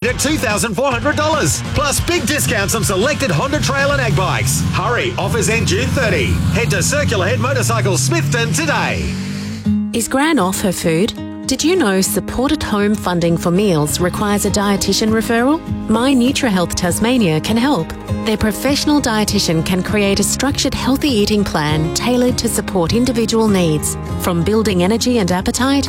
at $2,400. Plus big discounts on selected Honda Trail and Ag bikes. Hurry, offers end June 30. Head to Circular Head Motorcycles Smithton today. Is Gran off her food? Did you know supported home funding for meals requires a dietitian referral? My NutriHealth Tasmania can help. Their professional dietitian can create a structured healthy eating plan tailored to support individual needs, from building energy and appetite